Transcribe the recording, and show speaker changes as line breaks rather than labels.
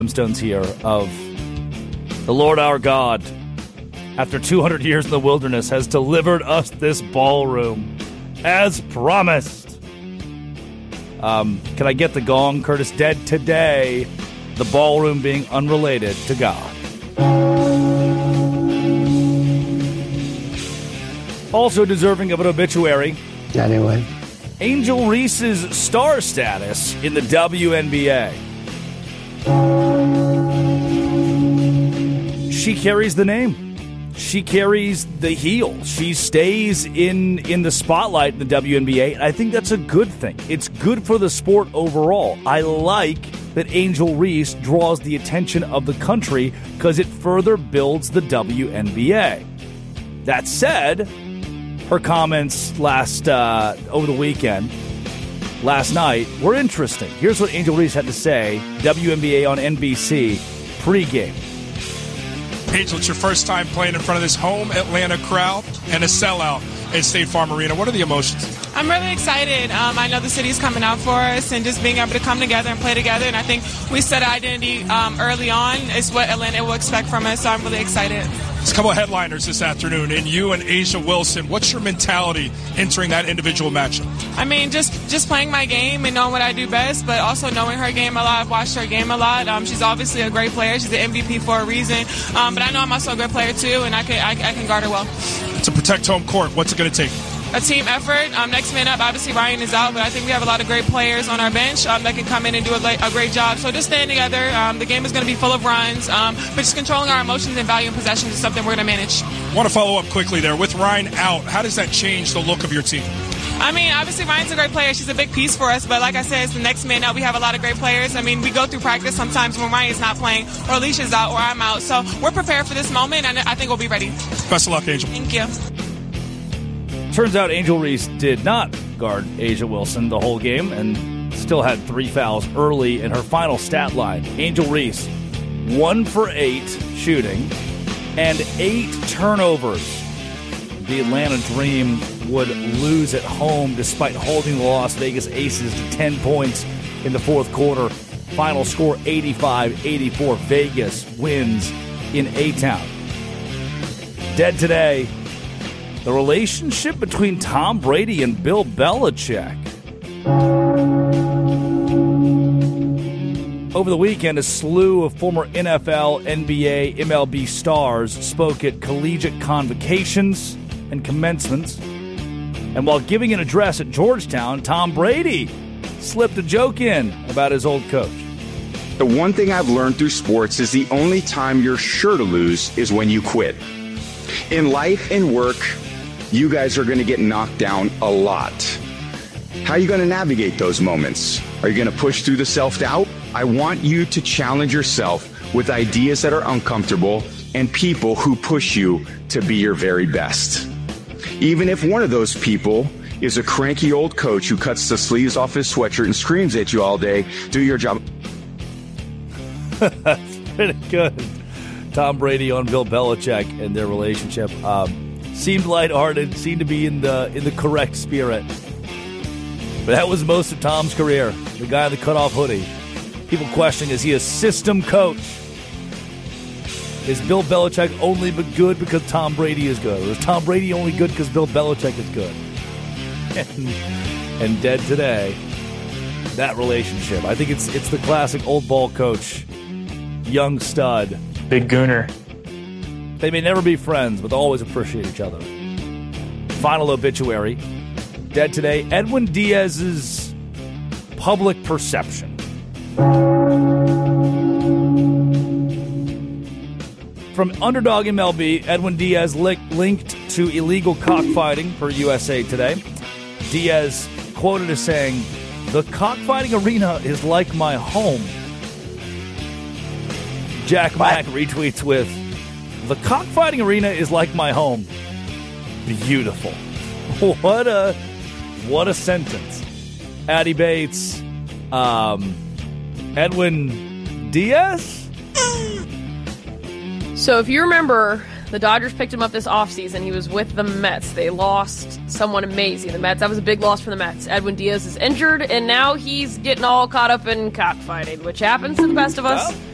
Stones here of the Lord our God, after 200 years in the wilderness, has delivered us this ballroom as promised. Can I get the gong? Curtis, dead today. The ballroom being unrelated to God. Also deserving of an obituary.
Anyway.
Angel Reese's star status in the WNBA. She carries the name. She carries the heel. She stays in the spotlight in the WNBA, and I think that's a good thing. It's good for the sport overall. I like that Angel Reese draws the attention of the country because it further builds the WNBA. That said, her comments over the weekend, last night, were interesting. Here's what Angel Reese had to say, WNBA on NBC, pregame.
Angel, it's your first time playing in front of this home Atlanta crowd and a sellout at State Farm Arena. What are the emotions?
I'm really excited. I know the city's coming out for us, and just being able to come together and play together. And I think we set identity early on is what Atlanta will expect from us, so I'm really excited.
There's a couple of headliners this afternoon, and you and A'ja Wilson. What's your mentality entering that individual matchup?
I mean, just playing my game and knowing what I do best, but also knowing her game a lot. I've watched her game a lot. She's obviously a great player. She's the MVP for a reason. But I know I'm also a good player, too, and I can guard her well.
To protect home court, what's it going to take?
A team effort. Next man up, obviously Ryan is out, but I think we have a lot of great players on our bench that can come in and do a great job. So just staying together. The game is going to be full of runs, but just controlling our emotions and valuing possessions is something we're going to manage.
I want to follow up quickly there. With Ryan out, how does that change the look of your team?
I mean, obviously Ryan's a great player. She's a big piece for us, but like I said, it's the next man out. We have a lot of great players. I mean, we go through practice sometimes when Ryan's not playing, or Alicia's out, or I'm out. So we're prepared for this moment, and I think we'll be ready.
Best of luck, Angel.
Thank you.
Turns out Angel Reese did not guard A'ja Wilson the whole game and still had 3 fouls early in her final stat line. Angel Reese, 1 for 8 shooting and 8 turnovers. The Atlanta Dream would lose at home despite holding the Las Vegas Aces to 10 points in the fourth quarter. Final score 85-84. Vegas wins in A-Town. Dead today, the relationship between Tom Brady and Bill Belichick. Over the weekend, a slew of former NFL, NBA, MLB stars spoke at collegiate convocations and commencements. And while giving an address at Georgetown, Tom Brady slipped a joke in about his old coach.
The one thing I've learned through sports is the only time you're sure to lose is when you quit. In life and work, you guys are going to get knocked down a lot. How are you going to navigate those moments? Are you going to push through the self-doubt? I want you to challenge yourself with ideas that are uncomfortable and people who push you to be your very best. Even if one of those people is a cranky old coach who cuts the sleeves off his sweatshirt and screams at you all day, do your job.
Pretty good. Tom Brady on Bill Belichick and their relationship. Seemed lighthearted, seemed to be in the correct spirit. But that was most of Tom's career. The guy in the cutoff hoodie. People questioning, is he a system coach? Is Bill Belichick only good because Tom Brady is good? Or is Tom Brady only good because Bill Belichick is good? And dead today, that relationship. I think it's the classic old ball coach, young stud.
Big gooner.
They may never be friends, but they'll always appreciate each other. Final obituary. Dead today, Edwin Diaz's public perception. From Underdog MLB, Edwin Diaz linked to illegal cockfighting per USA Today. Diaz quoted as saying, "The cockfighting arena is like my home." Jack Mack retweets with, "The cockfighting arena is like my home." Beautiful. What a sentence. Addie Bates, Edwin Diaz?
So if you remember, the Dodgers picked him up this offseason. He was with the Mets. They lost someone amazing. The Mets, that was a big loss for the Mets. Edwin Diaz is injured, and now he's getting all caught up in cockfighting, which happens to the best of us.